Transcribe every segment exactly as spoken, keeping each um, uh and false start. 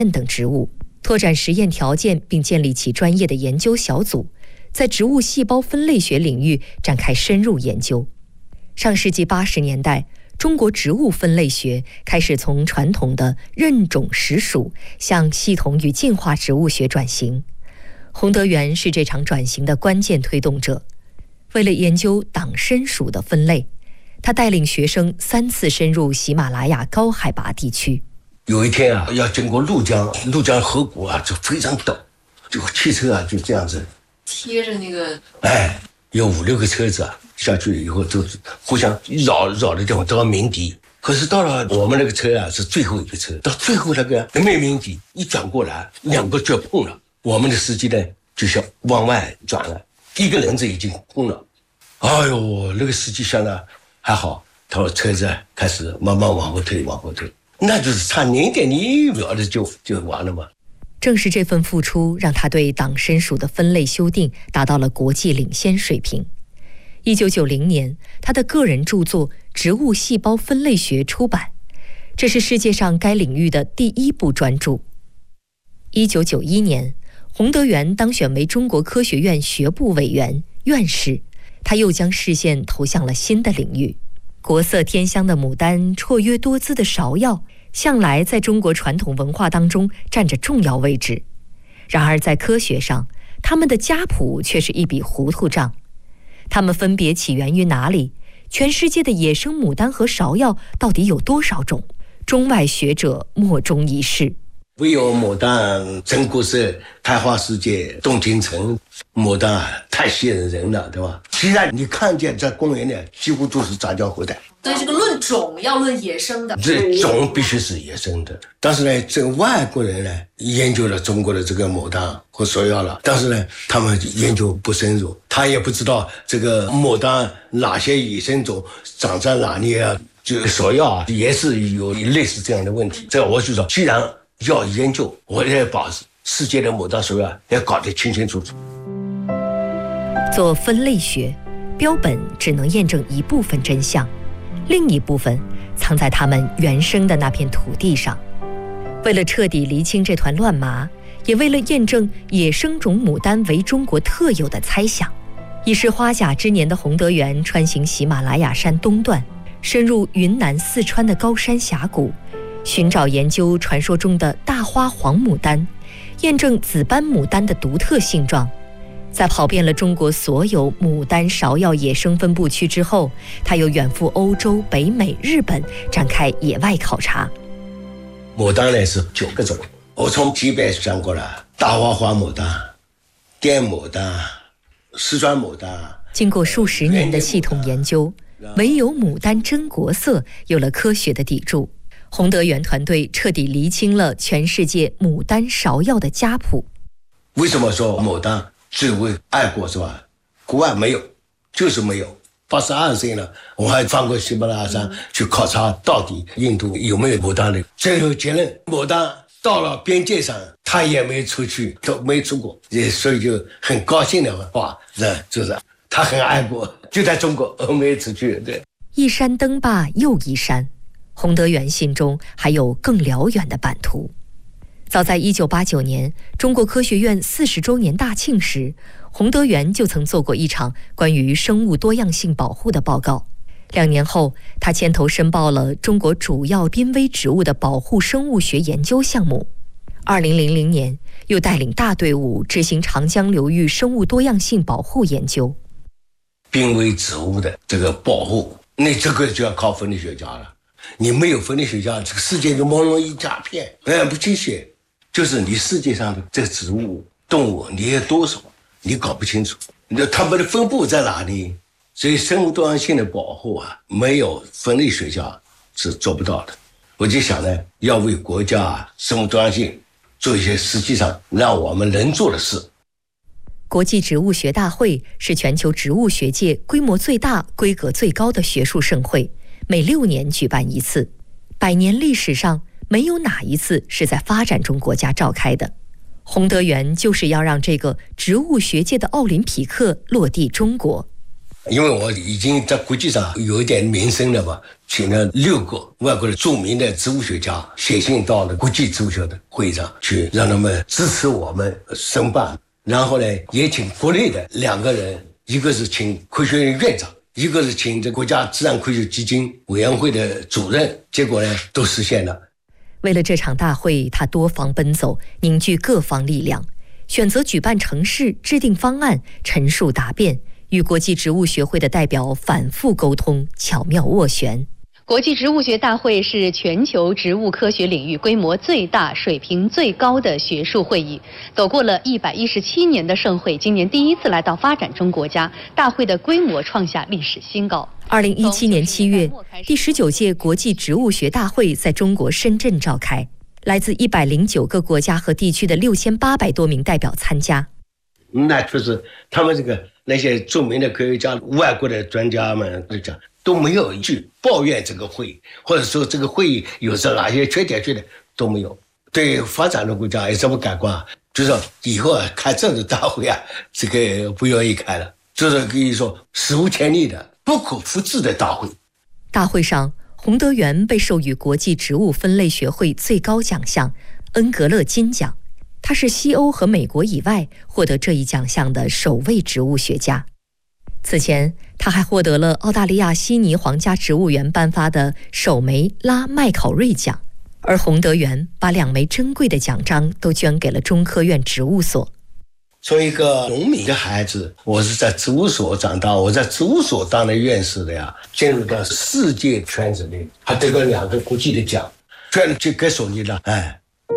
等植物，拓展实验条件，并建立起专业的研究小组，在植物细胞分类学领域展开深入研究。上世纪八十年代，中国植物分类学开始从传统的认种实属向系统与进化植物学转型。洪德元是这场转型的关键推动者。为了研究党参属的分类，他带领学生三次深入喜马拉雅高海拔地区。 有一天啊，要经过怒江，怒江河谷啊，就非常陡，这个汽车啊就这样子贴着那个， 哎，有五六个车子啊下去以后都互相绕绕的地方都要鸣笛。可是到了我们那个车啊是最后一个车，到最后那个没鸣笛，一转过来，两个就碰了。我们的司机呢就想往外转了，一个人子已经碰了。哎呦，那个司机想的还好，他说车子开始慢慢往后退，往后退。那就是差零点零一秒的就就完了嘛。 正是这份付出，让他对党参属的分类修订达到了国际领先水平。一九九零年，他的个人著作《植物细胞分类学》出版，这是世界上该领域的第一部专著。一九九一年，洪德元当选为中国科学院学部委员、院士，他又将视线投向了新的领域。国色天香的牡丹，绰约多姿的芍药，向来在中国传统文化当中占着重要位置。然而在科学上，它们的家谱却是一笔糊涂账。它们分别起源于哪里？全世界的野生牡丹和芍药到底有多少种？中外学者莫衷一是。 唯有牡丹真国色，开花世界动京城。牡丹啊，太吸引人了，对吧？既然你看见在公园里，几乎都是杂交后代。 对，这个论种要论野生的， 这种必须是野生的。但是呢，这个外国人呢研究了中国的这个牡丹和芍药了，但是呢，他们研究不深入，他也不知道这个牡丹哪些野生种长在哪里啊。就芍药啊，也是有类似这样的问题。这我就说，既然要研究，我也把世界的牡丹芍药也搞得清清楚楚。 做分类学，标本只能验证一部分真相，另一部分藏在它们原生的那片土地上。为了彻底厘清这团乱麻，也为了验证野生种牡丹为中国特有的猜想，已是花甲之年的洪德元穿行喜马拉雅山东段，深入云南、四川的高山峡谷，寻找研究传说中的大花黄牡丹，验证紫斑牡丹的独特性状。在跑遍了中国所有牡丹、芍药野生分布区之后，他又远赴欧洲、北美、日本，展开野外考察。 牡丹呢是九个种，我从级别讲过了：大花黄牡丹、滇牡丹、四川牡丹。 经过数十年的系统研究，唯有牡丹真国色有了科学的底柱。洪德元团队彻底厘清了全世界牡丹、芍药的家谱。 为什么说牡丹最为爱国是吧？国外没有，就是没有。八十二岁了，我还翻过喜马拉雅山去考察，到底印度有没有牡丹的。最后结论，牡丹到了边界上，他也没出去，都没出过，所以就很高兴的话，这就是他很爱国，就在中国没出去。对， 一山登罢又一山，洪德元心中还有更辽远的版图。早在一九八九年，中国科学院四十周年大庆时，洪德元就曾做过一场关于生物多样性保护的报告。两年后，他牵头申报了中国主要濒危植物的保护生物学研究项目。二零零零年，又带领大队伍执行长江流域生物多样性保护研究。 濒危植物的这个保护，那这个就要靠分类学家了。你没有分类学家，这个世界就朦胧一大片，哎，不清晰。就是你世界上的这植物、动物，你有多少，你搞不清楚，它们的分布在哪里？所以生物多样性的保护啊，没有分类学家是做不到的。我就想呢，要为国家生物多样性做一些实际上让我们能做的事。 国际植物学大会是全球植物学界规模最大、规格最高的学术盛会，每六年举办一次，百年历史上没有哪一次是在发展中国家召开的。洪德元就是要让这个植物学界的奥林匹克落地中国。 因为我已经在国际上有一点名声了吧，请了六个外国的著名的植物学家写信到了国际植物学的会议上去，让他们支持我们申办。然后呢，也请国内的两个人，一个是请科学院院长，一个是请这国家自然科学基金委员会的主任，结果呢都实现了。 为了这场大会，他多方奔走，凝聚各方力量，选择举办城市，制定方案，陈述答辩，与国际植物学会的代表反复沟通，巧妙斡旋。 国际植物学大会是全球植物科学领域规模最大、水平最高的学术会议。走过了一百一十七年的盛会，今年第一次来到发展中国家，大会的规模创下历史新高。 二零一七年七月，第十九届国际植物学大会在中国深圳召开，来自一百零九个国家和地区的六千八百多名代表参加。 那就是他们这个那些著名的科学家、外国的专家们都讲，都没有一句抱怨这个会议，或者说这个会议有着哪些缺点，缺点都没有。对发展中国家有什么感官？就是以后啊开这种大会啊，这个不愿意开了，就是可以说史无前例的、不可复制的大会。 大会上，洪德元被授予国际植物分类学会最高奖项恩格勒金奖。他是西欧和美国以外获得这一奖项的首位植物学家。此前，他还获得了澳大利亚悉尼皇家植物园颁发的首枚拉麦考瑞奖，而洪德元把两枚珍贵的奖章都捐给了中科院植物所。 作为一个农民的孩子，我是在植物所长大，我在植物所当了院士的呀，进入到世界圈子里，还得了两个国际的奖，全就给手里了，哎。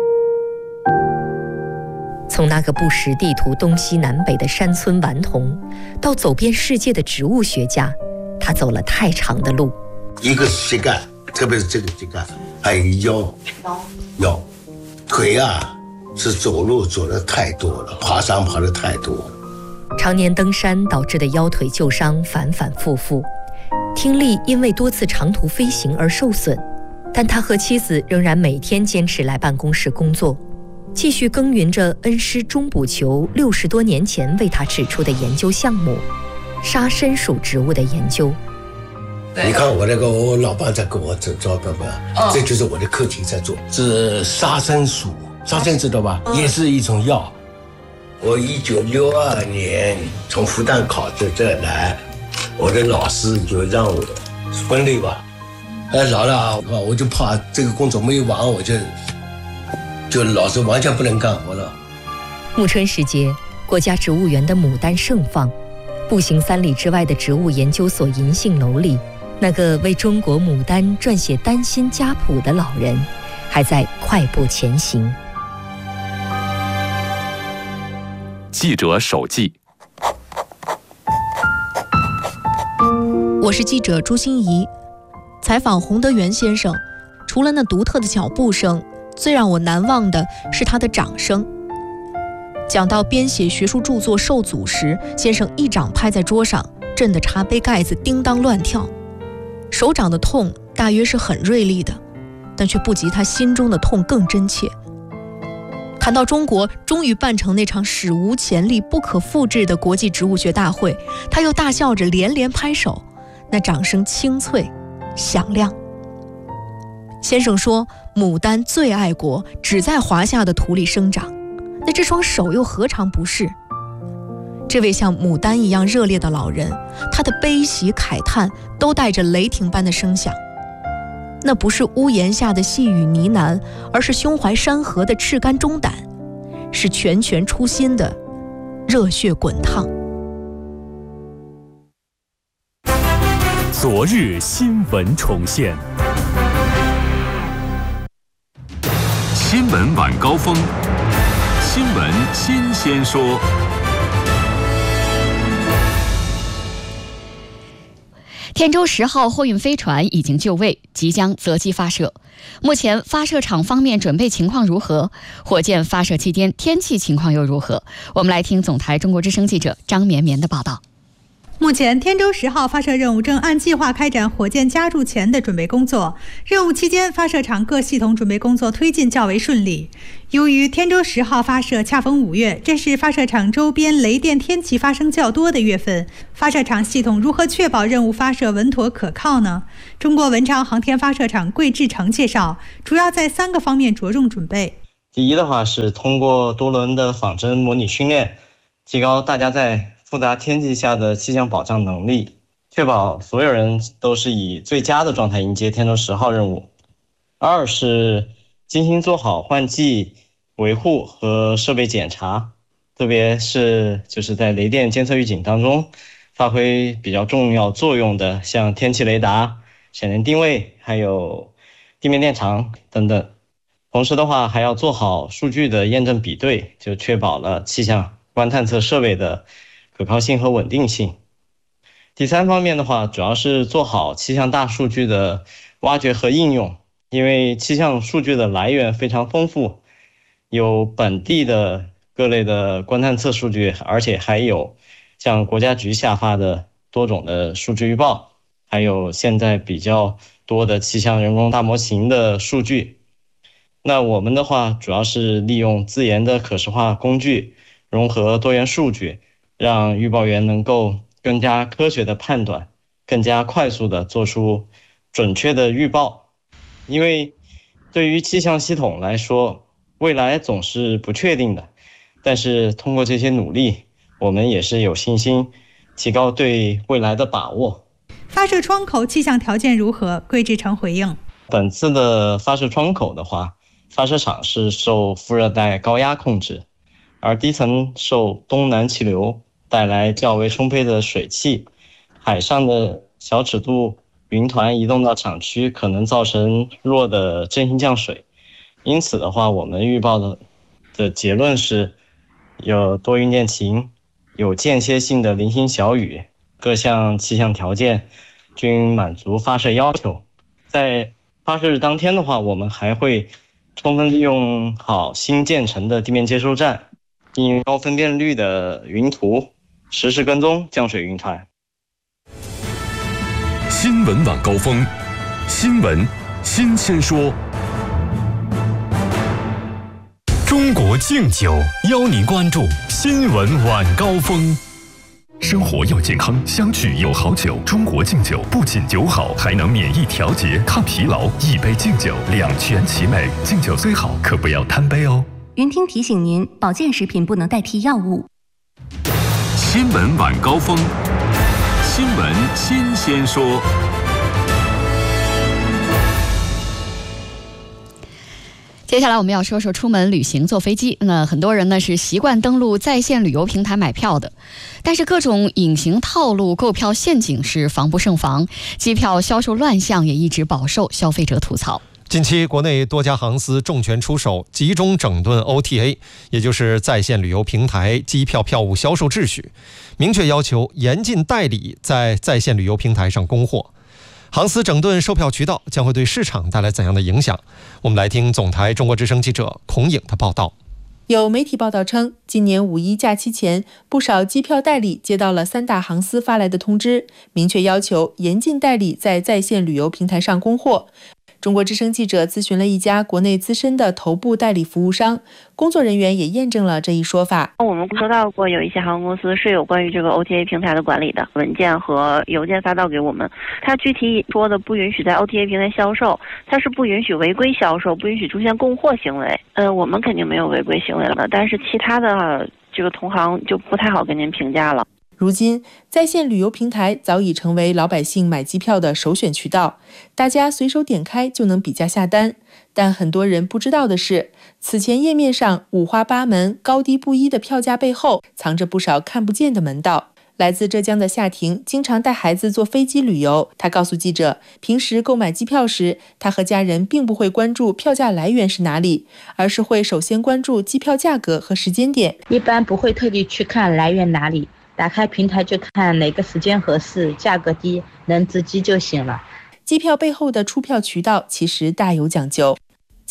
从那个不识地图东西南北的山村顽童，到走遍世界的植物学家，他走了太长的路。 一个是膝盖，特别是这个膝盖，还有腰，腰，腿啊是走路走的太多了，爬山爬的太多了。 常年登山导致的腰腿旧伤反反复复，听力因为多次长途飞行而受损，但他和妻子仍然每天坚持来办公室工作，继续耕耘着恩师钟补球六十多年前为他指出的研究项目——沙参属植物的研究。 你看我那个，我老伴在跟我这照片吧，哦，这就是我的课题在做，是沙参属，沙参知道吧？哦，也是一种药。我一九六二年从复旦考到这来，我的老师就让我分类吧。哎，老了我就怕这个工作没有完，我就。就老师完全不能干活了。 暮春时节，国家植物园的牡丹盛放，步行三里之外的植物研究所银杏楼里，那个为中国牡丹撰写丹心家谱的老人，还在快步前行。 记者手记。 我是记者朱欣怡，采访洪德元先生，除了那独特的脚步声，最让我难忘的是他的掌声。讲到编写学术著作受阻时，先生一掌拍在桌上，震得茶杯盖子叮当乱跳。手掌的痛大约是很锐利的，但却不及他心中的痛更真切。谈到中国终于办成那场史无前例、不可复制的国际植物学大会，他又大笑着连连拍手，那掌声清脆响亮。先生说，牡丹最爱国，只在华夏的土里生长，那这双手又何尝不是？这位像牡丹一样热烈的老人，他的悲喜慨叹都带着雷霆般的声响。那不是屋檐下的细语呢喃，而是胸怀山河的赤肝忠胆，是拳拳出心的热血滚烫。 昨日新闻重现，新闻晚高峰，新闻新鲜说。 天舟十号货运飞船已经就位，即将择机发射。目前发射场方面准备情况如何？火箭发射期间天气情况又如何？我们来听总台中国之声记者张绵绵的报道。 目前，天舟十号发射任务正按计划开展火箭加注前的准备工作。任务期间，发射场各系统准备工作推进较为顺利。由于天舟十号发射恰逢五月，这是发射场周边雷电天气发生较多的月份，发射场系统如何确保任务发射稳妥可靠呢？中国文昌航天发射场桂志成介绍，主要在三个方面着重准备。 第一的话是通过多轮的仿真模拟训练，提高大家在复杂天气下的气象保障能力，确保所有人都是以最佳的状态迎接天舟十号任务。二是精心做好换季、维护和设备检查，特别是就是在雷电监测预警当中发挥比较重要作用的，像天气雷达、闪电定位，还有地面电场等等。同时的话，还要做好数据的验证比对，就确保了气象观探测设备的可靠性和稳定性。第三方面的话，主要是做好气象大数据的挖掘和应用，因为气象数据的来源非常丰富，有本地的各类的观探测数据，而且还有像国家局下发的多种的数据预报，还有现在比较多的气象人工大模型的数据。那我们的话，主要是利用自研的可视化工具，融合多元数据，让预报员能够更加科学的判断，更加快速的做出准确的预报。因为对于气象系统来说，未来总是不确定的，但是通过这些努力，我们也是有信心提高对未来的把握。 发射窗口气象条件如何？桂志成回应： 本次的发射窗口的话，发射场是受副热带高压控制，而低层受东南气流带来较为充沛的水汽，海上的小尺度云团移动到场区可能造成弱的阵性降水。因此的话，我们预报的的结论是有多云见晴，有间歇性的零星小雨，各项气象条件均满足发射要求。在发射日当天的话，我们还会充分利用好新建成的地面接收站，应用高分辨率的云图，实时跟踪降水云团。 新闻晚高峰，新闻新鲜说。中国敬酒邀您关注新闻晚高峰。生活要健康，相聚有好酒。中国敬酒不仅酒好，还能免疫调节、抗疲劳。一杯敬酒，两全其美。敬酒虽好，可不要贪杯哦。 云听提醒您，保健食品不能代替药物。 新闻晚高峰，新闻新鲜说。 接下来我们要说说出门旅行坐飞机。那很多人呢是习惯登录在线旅游平台买票的，但是各种隐形套路、购票陷阱是防不胜防，机票销售乱象也一直饱受消费者吐槽。 近期，国内多家航司重拳出手，集中整顿 O T A， 也就是在线旅游平台机票票务销售秩序，明确要求严禁代理在在线旅游平台上供货。航司整顿售票渠道将会对市场带来怎样的影响？我们来听总台中国之声记者孔颖的报道。 有媒体报道称，今年五一假期前，不少机票代理接到了三大航司发来的通知，明确要求严禁代理在在线旅游平台上供货。中国之声记者咨询了一家国内资深的头部代理服务商，工作人员也验证了这一说法。 我们收到过有一些航空公司是有关于这个 O T A 平台的管理的文件和邮件发到给我们，它具体说的不允许在 O T A 平台销售，它是不允许违规销售，不允许出现供货行为。呃，我们肯定没有违规行为了，但是其他的这个同行就不太好跟您评价了。 如今，在线旅游平台早已成为老百姓买机票的首选渠道，大家随手点开就能比价下单。但很多人不知道的是，此前页面上五花八门、高低不一的票价背后，藏着不少看不见的门道。来自浙江的夏婷经常带孩子坐飞机旅游，她告诉记者，平时购买机票时，她和家人并不会关注票价来源是哪里，而是会首先关注机票价格和时间点， 一般不会特地去看来源哪里，打开平台就看哪个时间合适，价格低，能值机就行了。 机票背后的出票渠道其实大有讲究。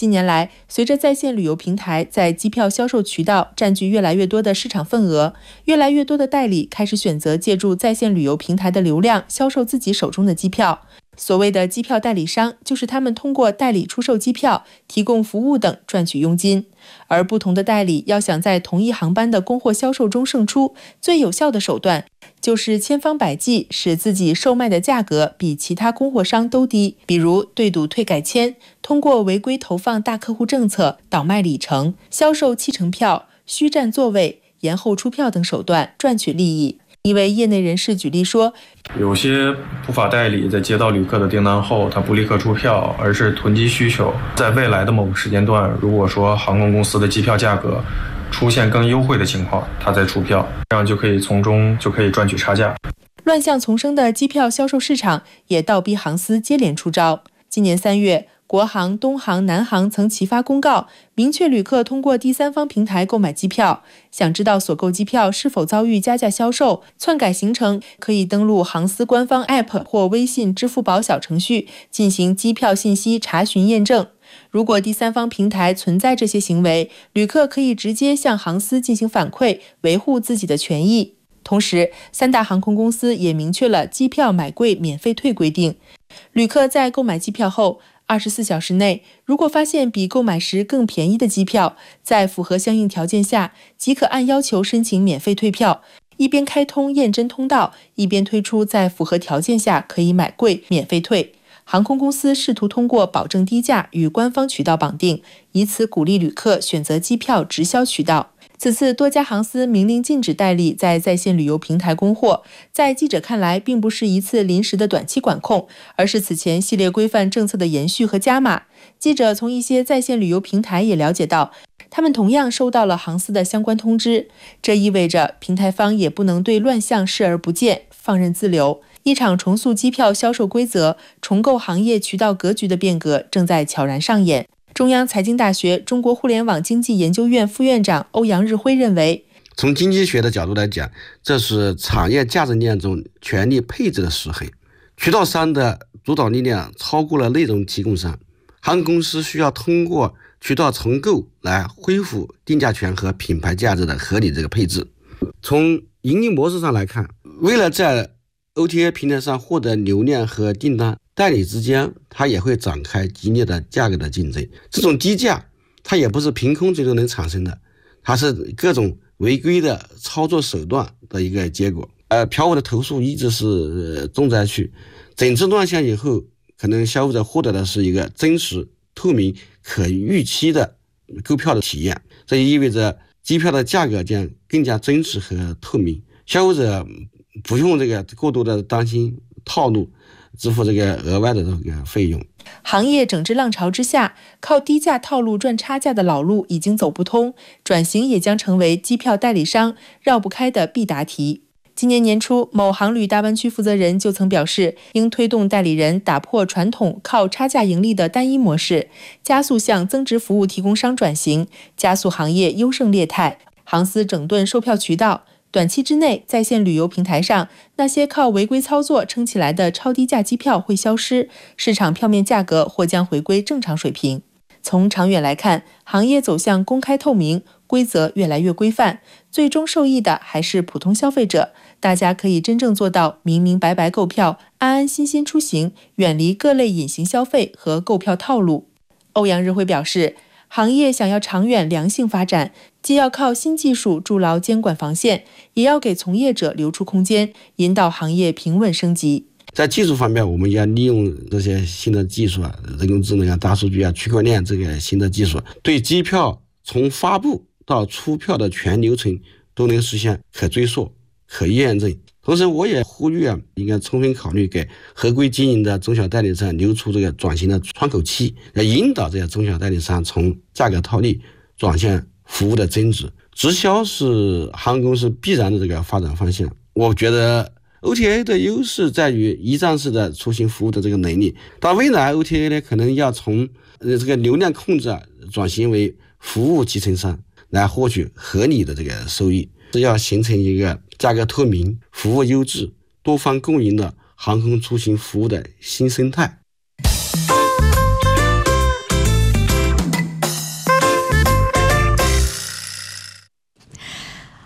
近年来，随着在线旅游平台在机票销售渠道占据越来越多的市场份额，越来越多的代理开始选择借助在线旅游平台的流量销售自己手中的机票。所谓的机票代理商，就是他们通过代理出售机票、提供服务等赚取佣金。而不同的代理要想在同一航班的供货销售中胜出，最有效的手段就是千方百计使自己售卖的价格比其他供货商都低，比如对赌退改签，通过违规投放大客户政策、倒卖里程、销售弃乘票、虚占座位、延后出票等手段赚取利益。一位业内人士举例说， 有些不法代理在接到旅客的订单后，他不立刻出票，而是囤积需求，在未来的某个时间段，如果说航空公司的机票价格出现更优惠的情况，他再出票，这样就可以从中就可以赚取差价。 乱象丛生的机票销售市场也倒逼航司接连出招。今年三月，国航、东航、南航曾齐发公告，明确旅客通过第三方平台购买机票，想知道所购机票是否遭遇加价销售、篡改行程，可以登录航司官方 App 或微信、支付宝小程序进行机票信息查询验证。如果第三方平台存在这些行为，旅客可以直接向航司进行反馈，维护自己的权益。同时，三大航空公司也明确了机票买贵免费退规定，旅客在购买机票后二十四小时内，如果发现比购买时更便宜的机票，在符合相应条件下，即可按要求申请免费退票，一边开通验真通道，一边推出在符合条件下可以买贵免费退。航空公司试图通过保证低价与官方渠道绑定，以此鼓励旅客选择机票直销渠道。此次多家航司明令禁止代理在在线旅游平台供货，在记者看来并不是一次临时的短期管控，而是此前系列规范政策的延续和加码。记者从一些在线旅游平台也了解到，他们同样收到了航司的相关通知，这意味着平台方也不能对乱象视而不见，放任自流。一场重塑机票销售规则、重构行业渠道格局的变革正在悄然上演。中央财经大学中国互联网经济研究院副院长欧阳日辉认为， 从经济学的角度来讲，这是产业价值链中权力配置的失衡，渠道商的主导力量超过了内容提供商，航空公司需要通过渠道重构来恢复定价权和品牌价值的合理这个配置。从盈利模式上来看，为了在 O T A 平台上获得流量和订单，代理之间它也会展开激烈的价格的竞争。这种低价它也不是凭空最终能产生的，它是各种违规的操作手段的一个结果。呃，票务的投诉一直是、呃、重灾区。整治乱象以后，可能消费者获得的是一个真实、透明、可预期的购票的体验。这也意味着机票的价格将更加真实和透明，消费者不用这个过多的担心套路，支付这个额外的这个费用。 行业整治浪潮之下，靠低价套路赚差价的老路已经走不通，转型也将成为机票代理商绕不开的必答题。今年年初，某航旅大湾区负责人就曾表示，应推动代理人打破传统靠差价盈利的单一模式，加速向增值服务提供商转型，加速行业优胜劣汰。航司整顿售票渠道，短期之内，在线旅游平台上那些靠违规操作撑起来的超低价机票会消失，市场票面价格或将回归正常水平。从长远来看，行业走向公开透明，规则越来越规范，最终受益的还是普通消费者。大家可以真正做到明明白白购票，安安心心出行，远离各类隐形消费和购票套路。欧阳日辉表示，行业想要长远良性发展，既要靠新技术筑牢监管防线，也要给从业者留出空间，引导行业平稳升级。 在技术方面，我们要利用这些新的技术啊，人工智能啊、大数据啊、区块链这个新的技术，对机票从发布到出票的全流程都能实现可追溯、可验证。同时，我也呼吁啊，应该充分考虑给合规经营的中小代理商留出这个转型的窗口期，来引导这些中小代理商从价格套利转向服务的增值。直销是航空公司必然的这个发展方向。我觉得 O T A 的优势在于一站式的出行服务的这个能力，但未来 O T A 呢，可能要从呃这个流量控制啊转型为服务集成商，来获取合理的这个收益，是要形成一个价格透明、服务优质、多方共赢的航空出行服务的新生态。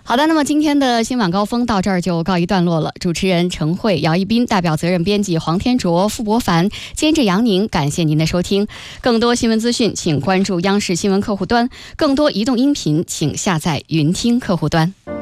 好的，那么今天的新晚高峰到这儿就告一段落了。主持人陈慧、姚一斌，代表责任编辑黄天卓、傅博凡，监制杨宁，感谢您的收听。更多新闻资讯，请关注央视新闻客户端；更多移动音频，请下载云听客户端。